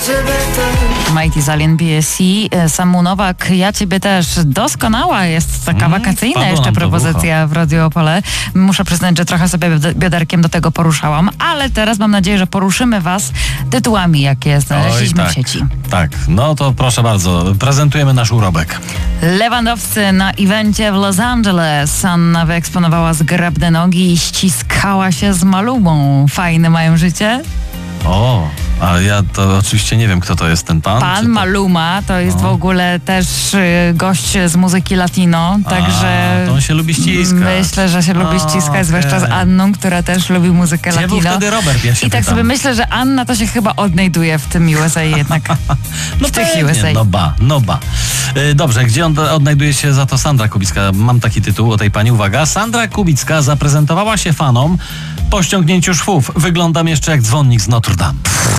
ciebie też. Mighty z Alien BSC, Samu Nowak, ja ciebie też. Doskonała jest taka wakacyjna jeszcze propozycja w Radio Opole. Muszę przyznać, że trochę sobie bioderkiem do tego poruszałam, ale teraz mam nadzieję, że poruszymy was tytułami, jakie znaleźliśmy w sieci. Tak, no to proszę bardzo, prezentujemy nasz urobek. Lewandowscy na evencie w Los Angeles. Anna wyeksponowała zgrabne nogi i ściskała się z Malumą. Fajne mają życie? O, ale ja to oczywiście nie wiem, kto to jest ten pan. Pan Maluma to jest w ogóle też gość z muzyki latino, także to on się lubi ściskać. Myślę, że się lubi ściskać, zwłaszcza z Anną, która też lubi muzykę Gdzie latino. był wtedy Robert, ja się I tak pytam. sobie myślę, że Anna to się chyba odnajduje w tym USA jednak. No w tych pewnie, USA. no ba. Dobrze, gdzie on odnajduje się za to Sandra Kubicka? Mam taki tytuł o tej pani, uwaga. Sandra Kubicka zaprezentowała się fanom po ściągnięciu szwów. Wyglądam jeszcze jak dzwonnik z Notre Dame.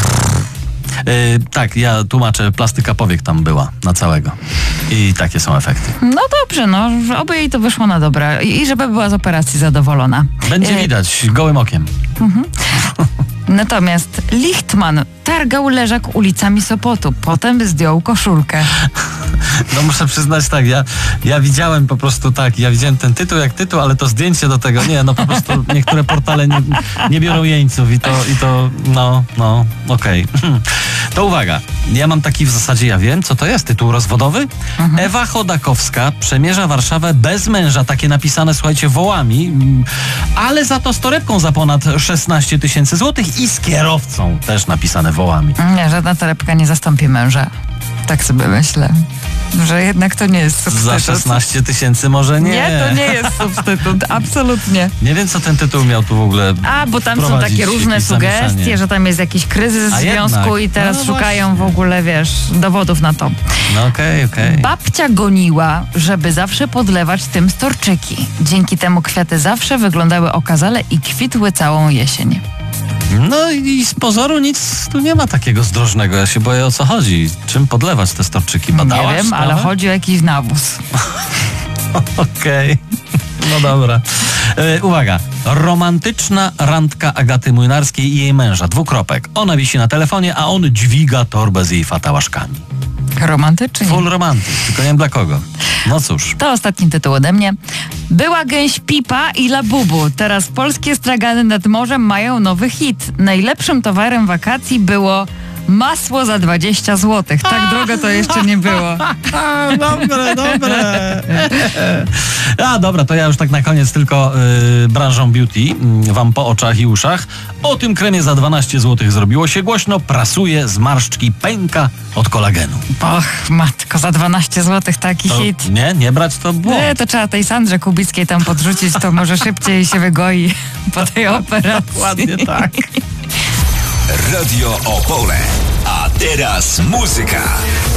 Tak, ja tłumaczę, plastyka powiek tam była na całego. I takie są efekty. No dobrze, no oby jej to wyszło na dobre i żeby była z operacji zadowolona. Będzie widać gołym okiem. Natomiast Lichtman targał leżak ulicami Sopotu, potem zdjął koszulkę. No muszę przyznać tak, ja widziałem po prostu tak, ja widziałem ten tytuł jak tytuł, ale to zdjęcie do tego, nie, no po prostu niektóre portale nie biorą jeńców i to no, okej. To uwaga, ja mam taki w zasadzie, ja wiem, co to jest, tytuł rozwodowy. Ewa Chodakowska przemierza Warszawę bez męża, takie napisane, słuchajcie, wołami, ale za to z torebką za ponad 16 000 złotych i z kierowcą też napisane wołami. Nie, żadna torebka nie zastąpi męża. Tak sobie myślę, że jednak to nie jest substytut. Za 16 000 może nie. Nie, to nie jest substytut, absolutnie. Nie wiem, co ten tytuł miał tu w ogóle. Bo tam są takie różne sugestie, zamieszanie. że tam jest jakiś kryzys w związku i teraz szukają w ogóle, dowodów na to. No okej. Babcia goniła, żeby zawsze podlewać tym storczyki. Dzięki temu kwiaty zawsze wyglądały okazale i kwitły całą jesień. No i z pozoru nic tu nie ma takiego zdrożnego. Ja się boję, o co chodzi. Czym podlewać te storczyki? Badałaś Nie wiem, sprawę? ale chodzi o jakiś nawóz. Okej. No dobra. Uwaga. Romantyczna randka Agaty Młynarskiej i jej męża. Dwukropek. Ona wisi na telefonie, a on dźwiga torbę z jej fatałaszkami. Romantycznie. Full romantyk, tylko nie wiem dla kogo. No cóż. To ostatni tytuł ode mnie. Była gęś Pipa i Labubu. Teraz polskie stragany nad morzem mają nowy hit. Najlepszym towarem wakacji było masło za 20 zł. Tak drogo to jeszcze nie było. Dobre. Dobra, to ja już tak na koniec tylko branżą beauty wam po oczach i uszach. O tym kremie za 12 zł zrobiło się głośno. Prasuje, zmarszczki, pęka od kolagenu. Och, matko, za 12 zł taki hit. Nie brać to było. Nie, to trzeba tej Sandrze Kubickiej tam podrzucić, to może szybciej się wygoi po tej operacji. Dokładnie tak. Radio Opole. A teraz muzyka.